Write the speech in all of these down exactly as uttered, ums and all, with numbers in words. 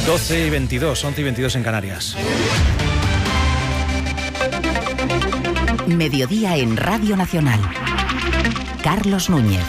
doce y veintidós, once y veintidós en Canarias. Mediodía en Radio Nacional. Carlos Núñez.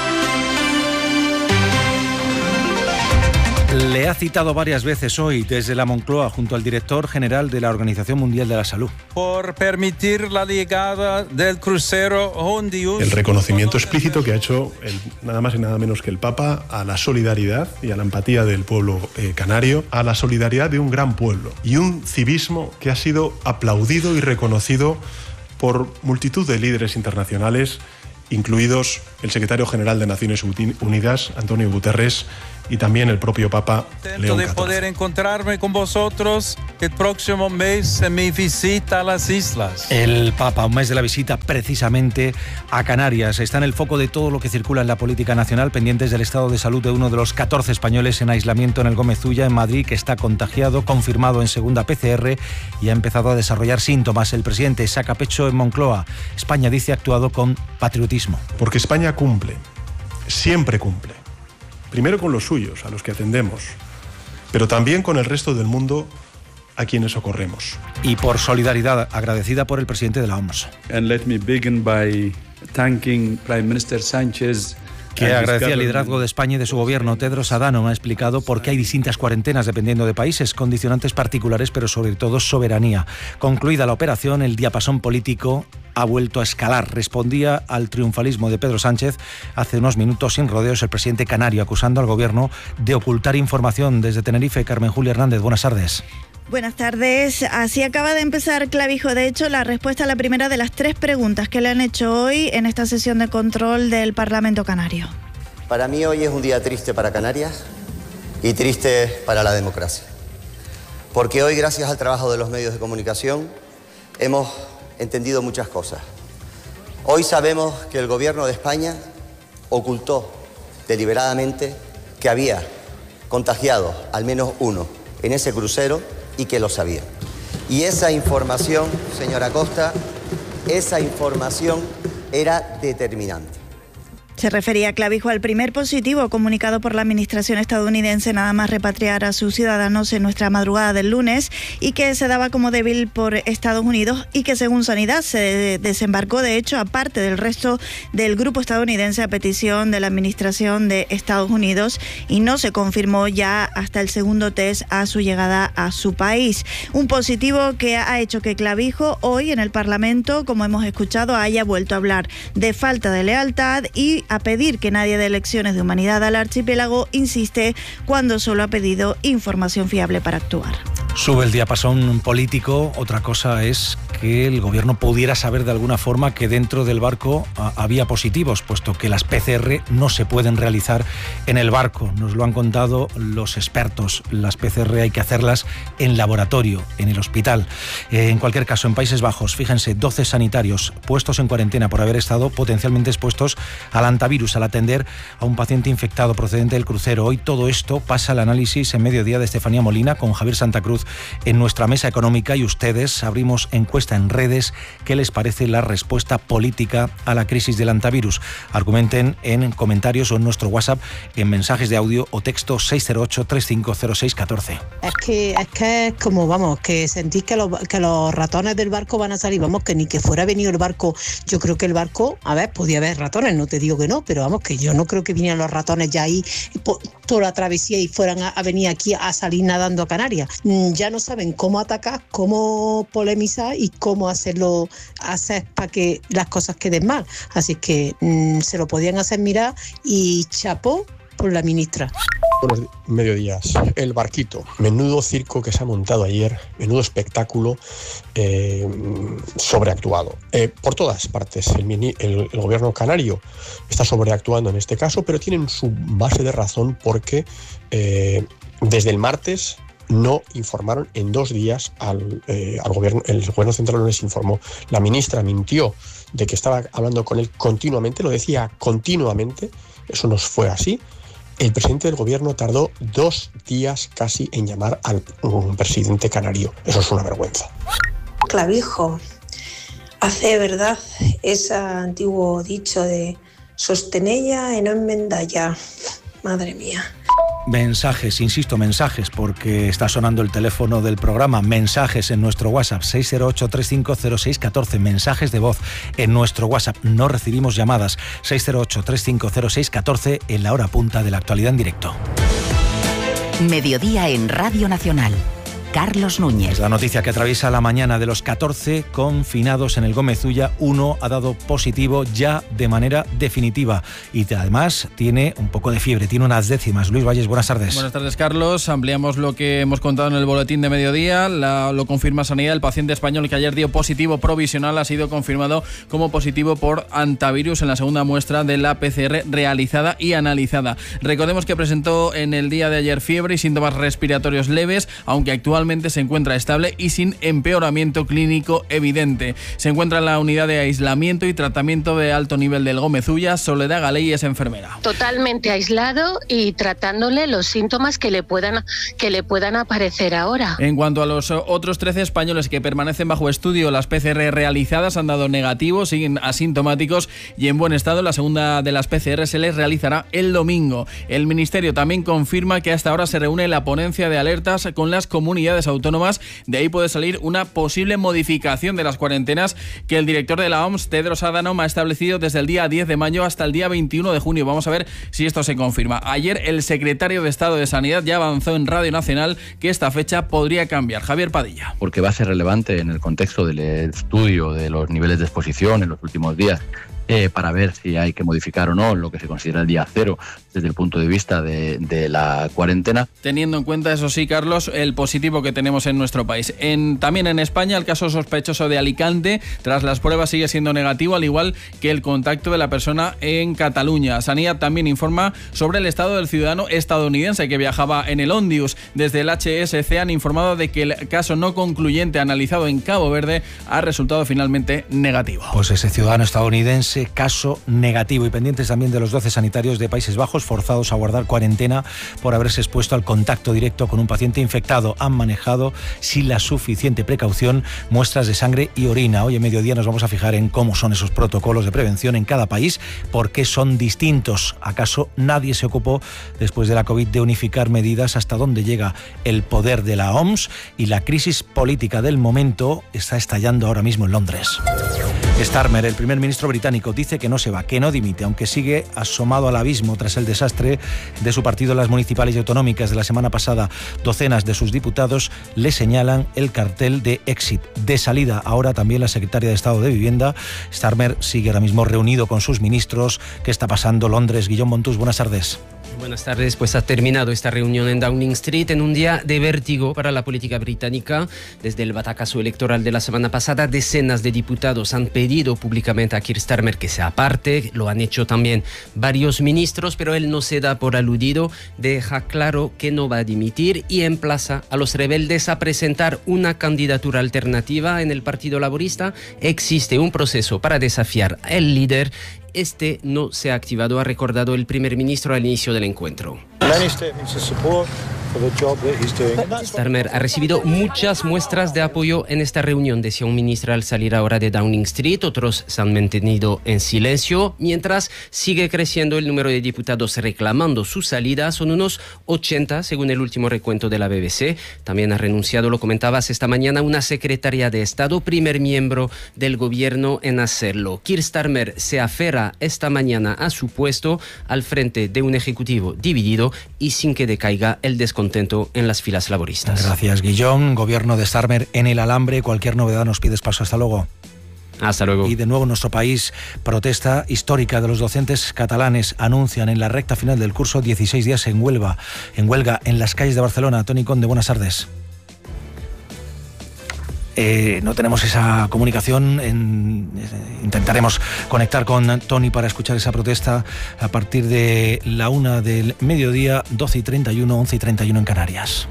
Le ha citado varias veces hoy desde la Moncloa junto al director general de la Organización Mundial de la Salud. Por permitir la llegada del crucero Hondius. El reconocimiento explícito que ha hecho el, nada más y nada menos que el Papa a la solidaridad y a la empatía del pueblo eh, canario, a la solidaridad de un gran pueblo y un civismo que ha sido aplaudido y reconocido por multitud de líderes internacionales, incluidos el secretario general de Naciones Unidas, Antonio Guterres, y también el propio Papa León de poder encontrarme con vosotros el próximo mes en mi visita a las islas. El Papa, un mes de la visita precisamente a Canarias. Está en el foco de todo lo que circula en la política nacional, pendientes del estado de salud de uno de los catorce españoles en aislamiento en el Gómez Ulla, en Madrid, que está contagiado, confirmado en segunda P C R y ha empezado a desarrollar síntomas. El presidente saca pecho en Moncloa. España, dice, ha actuado con patriotismo. Porque España cumple, siempre cumple. Primero con los suyos, a los que atendemos, pero también con el resto del mundo a quienes socorremos. Y por solidaridad, agradecida por el presidente de la O M S. And let me begin by thanking Prime Minister Sánchez, que agradecía el liderazgo de España y de su gobierno. Tedros Adhanom ha explicado por qué hay distintas cuarentenas dependiendo de países, condicionantes particulares, pero sobre todo soberanía. Concluida la operación, el diapasón político ha vuelto a escalar. Respondía al triunfalismo de Pedro Sánchez hace unos minutos sin rodeos el presidente canario, acusando al gobierno de ocultar información. Desde Tenerife, Carmen Julia Hernández, buenas tardes. Buenas tardes. Así acaba de empezar Clavijo. De hecho, la respuesta a la primera de las tres preguntas que le han hecho hoy en esta sesión de control del Parlamento Canario. Para mí hoy es un día triste para Canarias y triste para la democracia. Porque hoy, gracias al trabajo de los medios de comunicación, hemos entendido muchas cosas. Hoy sabemos que el gobierno de España ocultó deliberadamente que había contagiado al menos uno en ese crucero y que lo sabía. Y esa información, señora Costa, esa información era determinante. Se refería Clavijo al primer positivo comunicado por la administración estadounidense nada más repatriar a sus ciudadanos en nuestra madrugada del lunes y que se daba como débil por Estados Unidos y que según Sanidad se desembarcó de hecho aparte del resto del grupo estadounidense a petición de la administración de Estados Unidos y no se confirmó ya hasta el segundo test a su llegada a su país. Un positivo que ha hecho que Clavijo hoy en el Parlamento, como hemos escuchado, haya vuelto a hablar de falta de lealtad y a pedir que nadie dé lecciones de humanidad al archipiélago, insiste cuando solo ha pedido información fiable para actuar. Sube el diapasón político. Otra cosa es que el gobierno pudiera saber de alguna forma que dentro del barco a, había positivos, puesto que las P C R no se pueden realizar en el barco. Nos lo han contado los expertos. Las P C R hay que hacerlas en laboratorio, en el hospital. Eh, en cualquier caso, en Países Bajos, fíjense, doce sanitarios puestos en cuarentena por haber estado potencialmente expuestos al hantavirus al atender a un paciente infectado procedente del crucero. Hoy todo esto pasa al análisis en Mediodía de Estefanía Molina con Javier Santa Cruz en nuestra mesa económica y ustedes abrimos encuesta en redes. ¿Qué les parece la respuesta política a la crisis del hantavirus? Argumenten en comentarios o en nuestro WhatsApp en mensajes de audio o texto seis cero ocho, treinta y cinco cero seis, catorce. Es que es que es como, vamos, que sentís que los, que los ratones del barco van a salir, vamos, que ni que fuera venido el barco. Yo creo que el barco, a ver, podía haber ratones, no te digo que no, pero vamos, que yo no creo que vinieran los ratones ya ahí por toda la travesía y fueran a, a venir aquí a salir nadando a Canarias. Ya no saben cómo atacar, cómo polemizar y cómo hacerlo, hacer para que las cosas queden mal. Así que mmm, se lo podían hacer mirar y chapó por la ministra. Buenos mediodías. El barquito, menudo circo que se ha montado ayer, menudo espectáculo eh, sobreactuado. Eh, por todas partes, el, mini, el, el gobierno canario está sobreactuando en este caso, pero tienen su base de razón porque eh, desde el martes no informaron en dos días al, eh, al gobierno, el gobierno central no les informó. La ministra mintió de que estaba hablando con él continuamente, lo decía continuamente, eso no fue así. El presidente del gobierno tardó dos días casi en llamar al um, presidente canario. Eso es una vergüenza. Clavijo, hace verdad ese antiguo dicho de sostenella y no enmendalla. Madre mía. mensajes, insisto, mensajes, porque está sonando el teléfono del programa, mensajes en nuestro WhatsApp, seis cero ocho, tres cinco cero seis uno cuatro, mensajes de voz en nuestro WhatsApp, no recibimos llamadas, seis cero ocho, tres cinco cero seis uno cuatro, en la hora punta de la actualidad en directo. Mediodía en Radio Nacional. Carlos Núñez. Es la noticia que atraviesa la mañana. De los catorce confinados en el Gómez Ulla, uno ha dado positivo ya de manera definitiva y además tiene un poco de fiebre, tiene unas décimas. Luis Valles, buenas tardes. Buenas tardes, Carlos. Ampliamos lo que hemos contado en el boletín de mediodía. La, lo confirma Sanidad. El paciente español que ayer dio positivo provisional ha sido confirmado como positivo por hantavirus en la segunda muestra de la P C R realizada y analizada. Recordemos que presentó en el día de ayer fiebre y síntomas respiratorios leves, aunque actualmente se encuentra estable y sin empeoramiento clínico evidente. Se encuentra en la unidad de aislamiento y tratamiento de alto nivel del Gómez Ulla. Soledad Galey es enfermera. Totalmente aislado y tratándole los síntomas que le puedan, que le puedan aparecer ahora. En cuanto a los otros trece españoles que permanecen bajo estudio, las P C R realizadas han dado negativos, siguen asintomáticos y en buen estado. La segunda de las P C R se les realizará el domingo. El Ministerio también confirma que hasta ahora se reúne la ponencia de alertas con las comunidades autónomas. De ahí puede salir una posible modificación de las cuarentenas que el director de la O M S, Tedros Adhanom, ha establecido desde el día diez de mayo hasta el día veintiuno de junio. Vamos a ver si esto se confirma. Ayer el secretario de Estado de Sanidad ya avanzó en Radio Nacional que esta fecha podría cambiar. Javier Padilla. Porque va a ser relevante en el contexto del estudio de los niveles de exposición en los últimos días. Eh, para ver si hay que modificar o no lo que se considera el día cero desde el punto de vista de, de la cuarentena. Teniendo en cuenta, eso sí, Carlos, el positivo que tenemos en nuestro país. En, también en España, el caso sospechoso de Alicante, tras las pruebas, sigue siendo negativo, al igual que el contacto de la persona en Cataluña. Sanidad también informa sobre el estado del ciudadano estadounidense que viajaba en el Ondius. Desde el H S C han informado de que el caso no concluyente analizado en Cabo Verde ha resultado finalmente negativo. Pues ese ciudadano estadounidense, caso negativo, y pendientes también de los doce sanitarios de Países Bajos forzados a guardar cuarentena por haberse expuesto al contacto directo con un paciente infectado. Han manejado sin la suficiente precaución muestras de sangre y orina. Hoy en mediodía nos vamos a fijar en cómo son esos protocolos de prevención en cada país, por qué son distintos. ¿Acaso nadie se ocupó después de la COVID de unificar medidas? ¿Hasta dónde llega el poder de la O M S? Y la crisis política del momento está estallando ahora mismo en Londres. Starmer, el primer ministro británico, dice que no se va, que no dimite, aunque sigue asomado al abismo tras el desastre de su partido en las municipales y autonómicas de la semana pasada. Docenas de sus diputados le señalan el cartel de exit, de salida. Ahora también la secretaria de Estado de Vivienda. Starmer sigue ahora mismo reunido con sus ministros. ¿Qué está pasando? Londres, Guillón Montús, buenas tardes. Buenas tardes, pues ha terminado esta reunión en Downing Street en un día de vértigo para la política británica. Desde el batacazo electoral de la semana pasada, decenas de diputados han pedido públicamente a Keir Starmer que se aparte, lo han hecho también varios ministros, pero él no se da por aludido, deja claro que no va a dimitir y emplaza a los rebeldes a presentar una candidatura alternativa en el Partido Laborista. Existe un proceso para desafiar al líder. Este no se ha activado, ha recordado el primer ministro al inicio del encuentro. Starmer ha recibido muchas muestras de apoyo en esta reunión, decía un ministro al salir ahora de Downing Street. Otros se han mantenido en silencio, mientras sigue creciendo el número de diputados reclamando su salida. Son unos ochenta, según el último recuento de la B B C. También ha renunciado, lo comentabas esta mañana, una secretaria de Estado, primer miembro del gobierno en hacerlo. Keir Starmer se aferra esta mañana a su puesto al frente de un ejecutivo dividido y sin que decaiga el descontento en las filas laboristas. Gracias, Guillón. Gobierno de Starmer en el alambre. Cualquier novedad nos pides paso. Hasta luego. Hasta luego. Y de nuevo en nuestro país, protesta histórica de los docentes catalanes. Anuncian en la recta final del curso dieciséis días en huelga, en huelga en las calles de Barcelona. Toni Conde, buenas tardes. Eh, no tenemos esa comunicación, en, eh, intentaremos conectar con Tony para escuchar esa protesta a partir de la una del mediodía, doce y treinta y uno, once y treinta y uno en Canarias.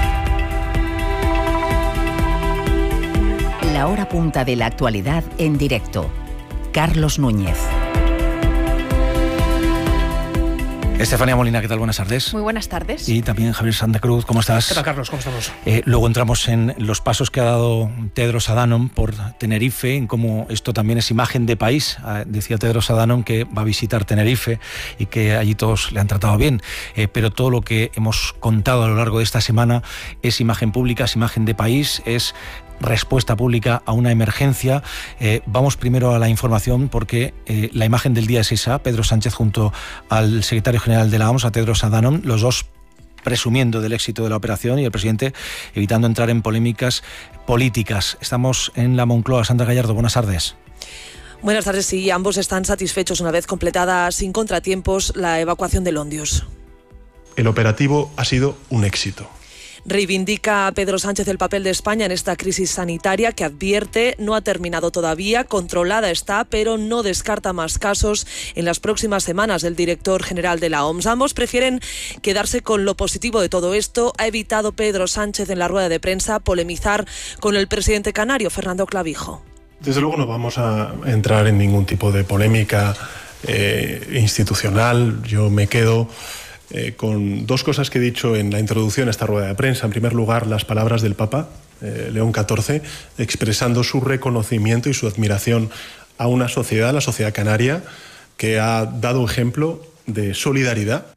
La hora punta de la actualidad en directo. Carlos Núñez. Estefanía Molina, ¿qué tal? Buenas tardes. Muy buenas tardes. Y también Javier Santa Cruz, ¿cómo estás? ¿Qué tal, Carlos? ¿Cómo estamos? Eh, luego entramos en los pasos que ha dado Tedros Adhanom por Tenerife, en cómo esto también es imagen de país. Eh, decía Tedros Adhanom que va a visitar Tenerife y que allí todos le han tratado bien. Eh, pero todo lo que hemos contado a lo largo de esta semana es imagen pública, es imagen de país, es respuesta pública a una emergencia. Eh, vamos primero a la información porque eh, la imagen del día es esa. Pedro Sánchez junto al secretario general de la O M S, a Tedros Adhanom, los dos presumiendo del éxito de la operación y el presidente evitando entrar en polémicas políticas. Estamos en la Moncloa. Sandra Gallardo, buenas tardes. Buenas tardes, sí, ambos están satisfechos una vez completada sin contratiempos la evacuación de Londios. El operativo ha sido un éxito. Reivindica a Pedro Sánchez el papel de España en esta crisis sanitaria que advierte no ha terminado todavía, controlada está, pero no descarta más casos en las próximas semanas. El director general de la O M S. Ambos prefieren quedarse con lo positivo de todo esto. Ha evitado Pedro Sánchez en la rueda de prensa polemizar con el presidente canario, Fernando Clavijo. Desde luego no vamos a entrar en ningún tipo de polémica eh, institucional. Yo me quedo Eh, con dos cosas que he dicho en la introducción a esta rueda de prensa. En primer lugar, las palabras del Papa, eh, León catorce, expresando su reconocimiento y su admiración a una sociedad, la sociedad canaria, que ha dado ejemplo de solidaridad.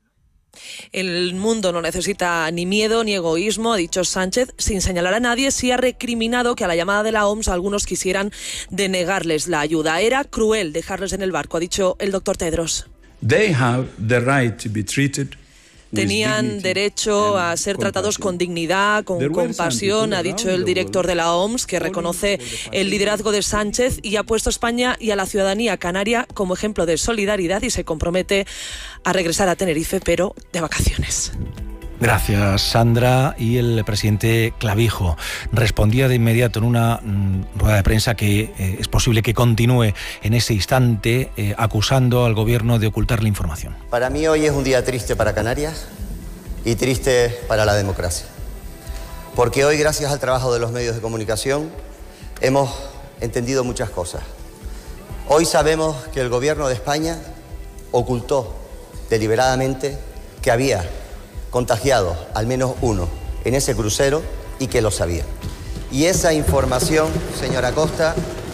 El mundo no necesita ni miedo ni egoísmo, ha dicho Sánchez, sin señalar a nadie. Sí ha recriminado que a la llamada de la O M S algunos quisieran denegarles la ayuda. Era cruel dejarles en el barco, ha dicho el doctor Tedros. They have the right to be treated. Tenían derecho a ser tratados con dignidad, con compasión, ha dicho el director de la O M S, que reconoce el liderazgo de Sánchez y ha puesto a España y a la ciudadanía canaria como ejemplo de solidaridad y se compromete a regresar a Tenerife, pero de vacaciones. Gracias, Sandra. Y el presidente Clavijo respondía de inmediato en una mm, rueda de prensa que eh, es posible que continúe en ese instante eh, acusando al gobierno de ocultar la información. Para mí hoy es un día triste para Canarias y triste para la democracia. Porque hoy, gracias al trabajo de los medios de comunicación, hemos entendido muchas cosas. Hoy sabemos que el gobierno de España ocultó deliberadamente que había contagiado al menos uno en ese crucero y que lo sabía. Y esa información, señora Costa,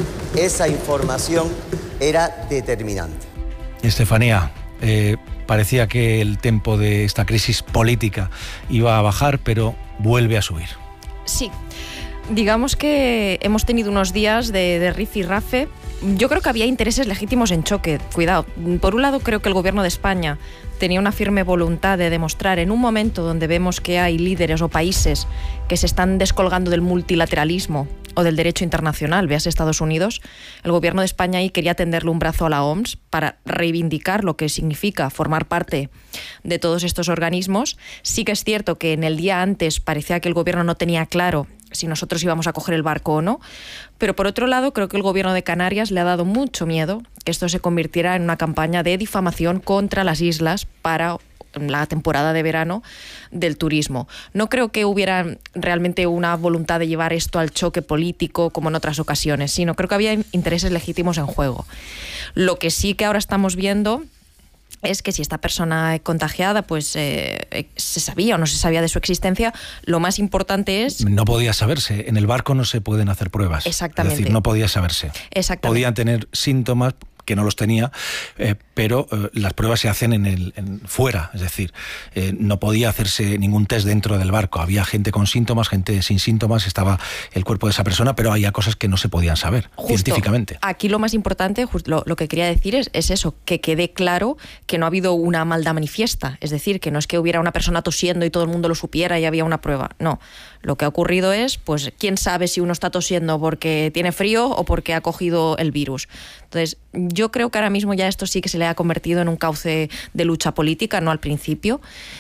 esa información era determinante. Estefanía, eh, parecía que el tempo de esta crisis política iba a bajar, pero vuelve a subir. Sí, digamos que hemos tenido unos días de, de rifirrafe. Yo creo que había intereses legítimos en choque. Cuidado, por un lado creo que el gobierno de España tenía una firme voluntad de demostrar, en un momento donde vemos que hay líderes o países que se están descolgando del multilateralismo o del derecho internacional, veas Estados Unidos, el gobierno de España ahí quería tenderle un brazo a la O M S para reivindicar lo que significa formar parte de todos estos organismos. Sí que es cierto que en el día antes parecía que el gobierno no tenía claro si nosotros íbamos a coger el barco o no, pero por otro lado creo que el gobierno de Canarias le ha dado mucho miedo que esto se convirtiera en una campaña de difamación contra las islas para la temporada de verano del turismo. No creo que hubiera realmente una voluntad de llevar esto al choque político como en otras ocasiones, sino creo que había intereses legítimos en juego. Lo que sí que ahora estamos viendo es que si esta persona contagiada pues eh, se sabía o no se sabía de su existencia, lo más importante es... No podía saberse, en el barco no se pueden hacer pruebas. Exactamente. Es decir, no podía saberse. Exactamente. Podían tener síntomas que no los tenía, eh, pero eh, las pruebas se hacen en el en, fuera, es decir, eh, no podía hacerse ningún test dentro del barco. Había gente con síntomas, gente sin síntomas, estaba el cuerpo de esa persona, pero había cosas que no se podían saber Justo, científicamente. Aquí lo más importante, lo, lo que quería decir es, es eso, que quede claro que no ha habido una maldad manifiesta, es decir, que no es que hubiera una persona tosiendo y todo el mundo lo supiera y había una prueba, no. Lo que ha ocurrido es, pues, quién sabe si uno está tosiendo porque tiene frío o porque ha cogido el virus. Entonces, yo creo que ahora mismo ya esto sí que se le ha convertido en un cauce de lucha política, no al principio.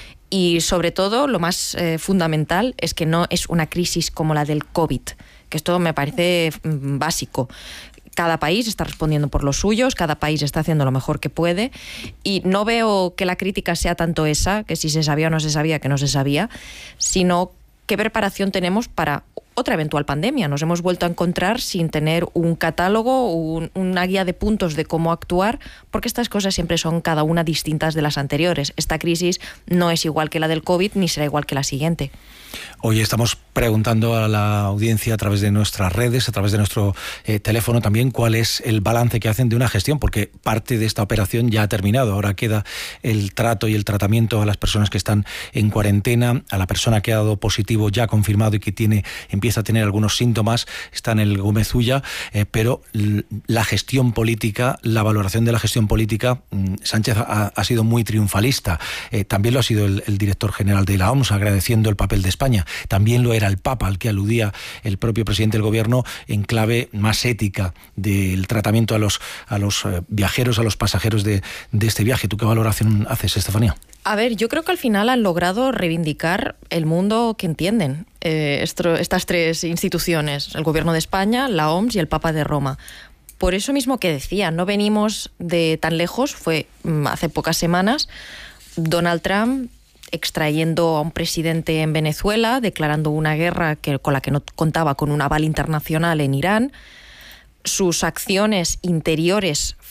Y sobre todo, lo más eh, fundamental es que no es una crisis como la del COVID, que esto me parece mm, básico. Cada país está respondiendo por los suyos, cada país está haciendo lo mejor que puede y no veo que la crítica sea tanto esa, que si se sabía o no se sabía, que no se sabía, sino qué preparación tenemos para otra eventual pandemia. Nos hemos vuelto a encontrar sin tener un catálogo, un, una guía de puntos de cómo actuar, porque estas cosas siempre son cada una distintas de las anteriores. Esta crisis no es igual que la del COVID ni será igual que la siguiente. Hoy estamos preguntando a la audiencia a través de nuestras redes, a través de nuestro eh, teléfono también, cuál es el balance que hacen de una gestión, porque parte de esta operación ya ha terminado. Ahora queda el trato y el tratamiento a las personas que están en cuarentena, a la persona que ha dado positivo ya confirmado y que tiene empieza a tener algunos síntomas, está en el Gómez Ulla, eh, pero la gestión política, la valoración de la gestión política, Sánchez ha, ha sido muy triunfalista. Eh, también lo ha sido el, el director general de la O M S, agradeciendo el papel de España. También lo era el Papa, al que aludía el propio presidente del gobierno, en clave más ética del tratamiento a los, a los eh, viajeros, a los pasajeros de, de este viaje. ¿Tú qué valoración haces, Estefanía? A ver, yo creo que al final han logrado reivindicar el mundo que entienden eh, esto, estas tres instituciones, el Gobierno de España, la O M S y el Papa de Roma. Por eso mismo que decía, no venimos de tan lejos, fue hace pocas semanas, Donald Trump extrayendo a un presidente en Venezuela, declarando una guerra que, con la que no contaba con un aval internacional en Irán. Sus acciones interiores